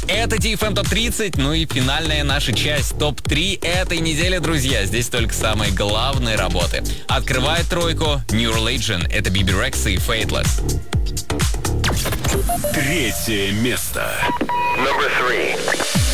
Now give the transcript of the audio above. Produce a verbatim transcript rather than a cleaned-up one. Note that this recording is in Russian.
Это ти эф эм топ тридцать, ну и финальная наша часть топ три этой недели, друзья. Здесь только самые главные работы. Открывает тройку New Religion, это Биби Рекса и Faithless. Третье место. Number three.